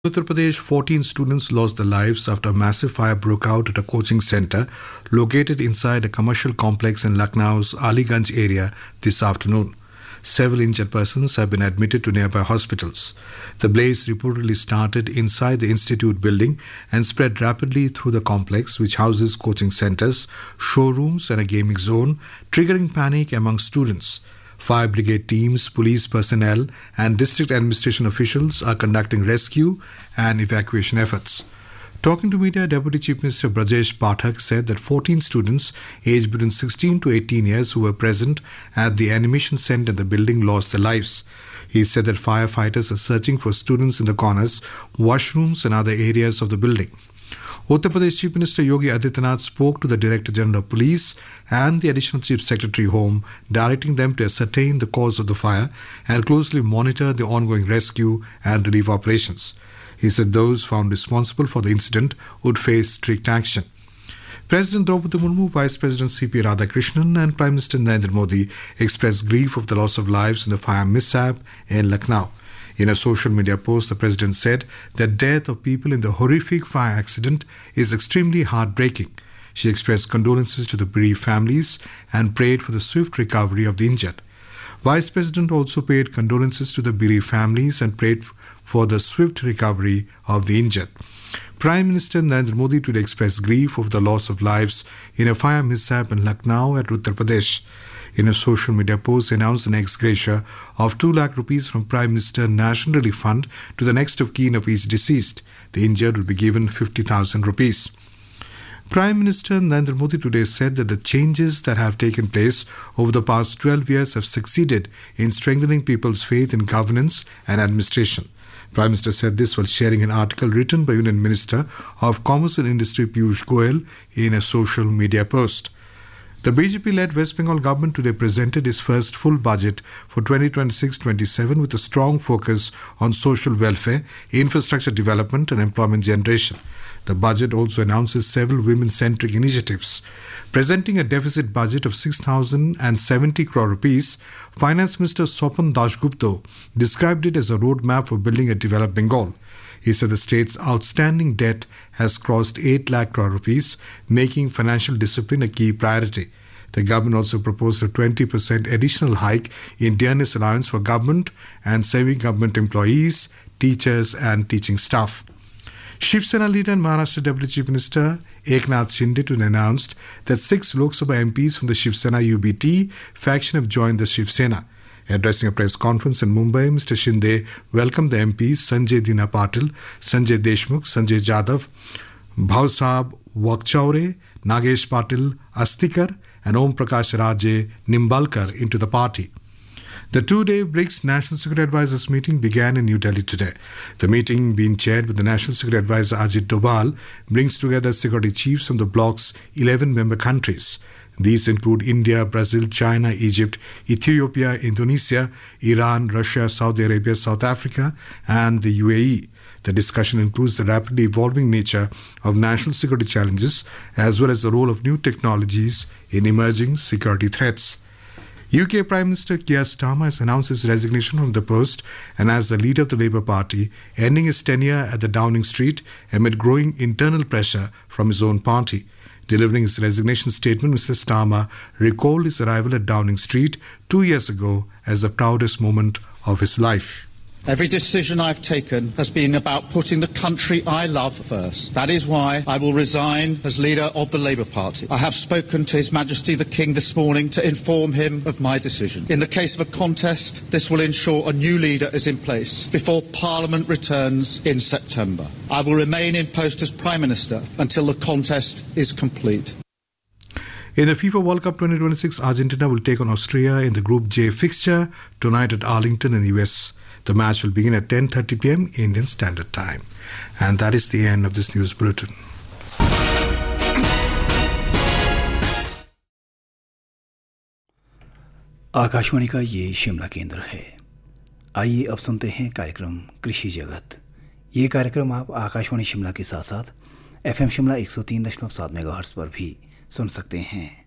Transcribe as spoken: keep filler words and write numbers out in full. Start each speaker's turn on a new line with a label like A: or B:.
A: Uttar Pradesh, fourteen students lost their lives after a massive fire broke out at a coaching center located inside a commercial complex in Lucknow's Aliganj area this afternoon. Several injured persons have been admitted to nearby hospitals. The blaze reportedly started inside the institute building and spread rapidly through the complex, which houses coaching centers, showrooms, and a gaming zone, triggering panic among students. Fire brigade teams, police personnel, and district administration officials are conducting rescue and evacuation efforts. Talking to media, Deputy Chief Minister Brajesh Pathak said that fourteen students aged between sixteen to eighteen years who were present at the animation center in the building lost their lives. He said that firefighters are searching for students in the corners, washrooms, and other areas of the building. Uttar Pradesh Chief Minister Yogi Adityanath spoke to the Director General of Police and the Additional Chief Secretary Home, directing them to ascertain the cause of the fire and closely monitor the ongoing rescue and relief operations. He said those found responsible for the incident would face strict action. President Draupadi Murmu, Vice President C P Radhakrishnan, and Prime Minister Narendra Modi expressed grief of the loss of lives in the fire mishap in Lucknow. In a social media post, the President said the death of people in the horrific fire accident is extremely heartbreaking. She expressed condolences to the bereaved families and prayed for the swift recovery of the injured. Vice President also paid condolences to the bereaved families and prayed for the swift recovery of the injured. Prime Minister Narendra Modi today expressed grief over the loss of lives in a fire mishap in Lucknow at Uttar Pradesh. In a social media post, he announced an ex gratia of two lakh rupees from Prime Minister National Relief Fund to the next of kin of each deceased. The injured will be given fifty thousand rupees. Prime Minister Narendra Modi today said that the changes that have taken place over the past twelve years have succeeded in strengthening people's faith in governance and administration. Prime Minister said this while sharing an article written by Union Minister of Commerce and Industry Piyush Goyal in a social media post. The B J P-led West Bengal government today presented its first full budget for twenty twenty-six twenty-seven with a strong focus on social welfare, infrastructure development and employment generation. The budget also announces several women-centric initiatives. Presenting a deficit budget of six thousand seventy crore rupees, Finance Minister Swapan Dasgupta described it as a roadmap for building a developed Bengal. He said the state's outstanding debt has crossed eight lakh crore rupees, making financial discipline a key priority. The government also proposed a twenty percent additional hike in dearness allowance for government and semi-government employees, teachers and teaching staff. Shiv Sena leader and Maharashtra Deputy Chief Minister Eknath Shinde today announced that six Lok Sabha M Ps from the Shiv Sena U B T faction have joined the Shiv Sena. Addressing a press conference in Mumbai, Mister Shinde welcomed the M Ps Sanjay Dina Patil, Sanjay Deshmukh, Sanjay Jadhav, Bhausab Wakchaure, Nagesh Patil, Astikar and Om Prakash Raje Nimbalkar into the party. The two-day BRICS National Security Advisors meeting began in New Delhi today. The meeting, being chaired with the National Security Advisor Ajit Doval, brings together security chiefs from the bloc's eleven member countries. These include India, Brazil, China, Egypt, Ethiopia, Indonesia, Iran, Russia, Saudi Arabia, South Africa, and the U A E. The discussion includes the rapidly evolving nature of national security challenges as well as the role of new technologies in emerging security threats. U K Prime Minister Keir Starmer has announced his resignation from the post and as the leader of the Labour Party, ending his tenure at the Downing Street amid growing internal pressure from his own party. Delivering his resignation statement, Mister Starmer recalled his arrival at Downing Street two years ago as the proudest moment of his life.
B: Every decision I've taken has been about putting the country I love first. That is why I will resign as leader of the Labour Party. I have spoken to His Majesty the King this morning to inform him of my decision. In the case of a contest, this will ensure a new leader is in place before Parliament returns in September. I will remain in post as Prime Minister until the contest is complete.
A: In the FIFA World Cup twenty twenty-six, Argentina will take on Austria in the Group J fixture tonight at Arlington in the U S. The match will begin at ten thirty p.m. Indian Standard Time. And that is the end of this news bulletin.
C: Akashvani का ये शिमला केंद्र है। आइए अब सुनते हैं कार्यक्रम कृषि जगत। ये कार्यक्रम आप आकाशवाणी शिमला के साथ साथ एफएम शिमला एक सौ तीन दशमलव सात मेगाहर्ट्ज़ पर भी सुन सकते हैं।